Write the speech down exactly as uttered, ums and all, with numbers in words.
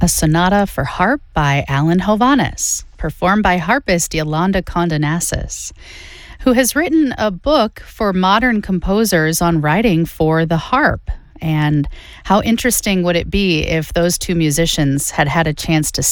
a sonata for harp by Alan Hovhaness, performed by harpist Yolanda Condonassis, who has written a book for modern composers on writing for the harp. And how interesting would it be if those two musicians had had a chance to